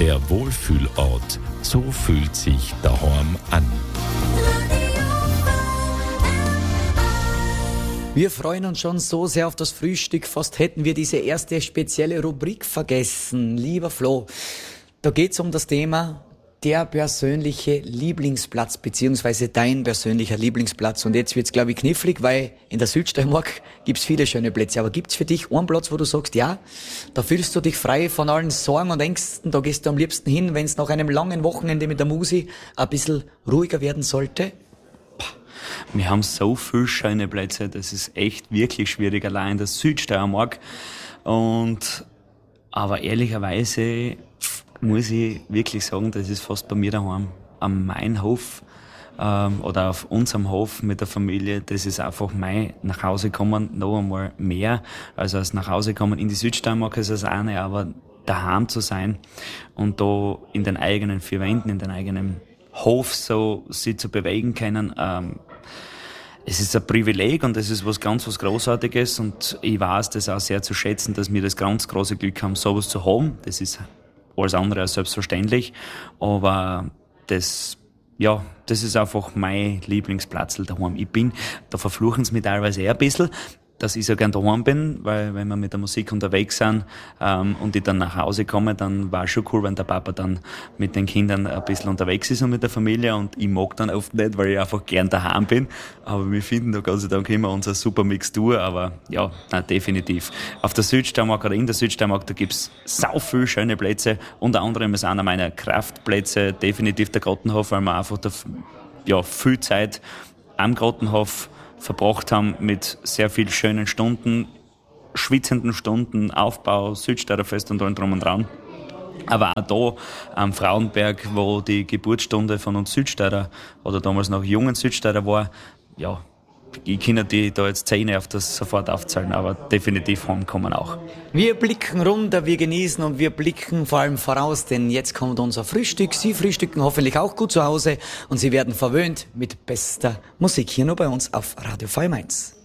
der Wohlfühlort. So fühlt sich daheim an. Wir freuen uns schon so sehr auf das Frühstück, fast hätten wir diese erste spezielle Rubrik vergessen. Lieber Flo, da geht's um das Thema der persönliche Lieblingsplatz, beziehungsweise dein persönlicher Lieblingsplatz. Und jetzt wird's, glaube ich, knifflig, weil in der Südsteiermark gibt's viele schöne Plätze. Aber gibt's für dich einen Platz, wo du sagst, ja, da fühlst du dich frei von allen Sorgen und Ängsten, da gehst du am liebsten hin, wenn es nach einem langen Wochenende mit der Musi ein bisschen ruhiger werden sollte? Wir haben so viele schöne Plätze, das ist echt wirklich schwierig, allein in der Südsteiermark. Aber ehrlicherweise muss ich wirklich sagen, das ist fast bei mir daheim. Am Mainhof oder auf unserem Hof mit der Familie, das ist einfach mein Nachhausekommen noch einmal mehr. Also als Nachhausekommen in die Südsteiermark ist das eine, aber daheim zu sein und da in den eigenen vier Wänden, in den eigenen Hof so sich zu bewegen können, es ist ein Privileg und es ist was Großartiges und ich weiß das auch sehr zu schätzen, dass wir das ganz große Glück haben, sowas zu haben. Das ist alles andere als selbstverständlich, aber das ist einfach mein Lieblingsplatz daheim. Da verfluchen sie mich teilweise ein bisschen, dass ich so gern daheim bin, weil wenn wir mit der Musik unterwegs sind und ich dann nach Hause komme, dann war es schon cool, wenn der Papa dann mit den Kindern ein bisschen unterwegs ist und mit der Familie und ich mag dann oft nicht, weil ich einfach gern daheim bin. Aber wir finden da Gott sei Dank immer unsere super Mixtur, aber ja, nein, definitiv. Auf der Südsteiermark oder in der Südsteiermark, da gibt's sau viele schöne Plätze. Unter anderem ist einer meiner Kraftplätze definitiv der Grottenhof, weil wir einfach viel Zeit am Grottenhof verbracht haben mit sehr vielen schönen Stunden, schwitzenden Stunden, Aufbau, Südsteirerfest und allem drum und dran. Aber auch da am Frauenberg, wo die Geburtsstunde von uns Südsteirer oder damals noch jungen Südsteirer war, ja, ich kann die da jetzt 10 auf das sofort aufzählen, aber definitiv heimkommen auch. Wir blicken runter, wir genießen und wir blicken vor allem voraus, denn jetzt kommt unser Frühstück. Sie frühstücken hoffentlich auch gut zu Hause und Sie werden verwöhnt mit bester Musik hier nur bei uns auf Radio Voll Mainz.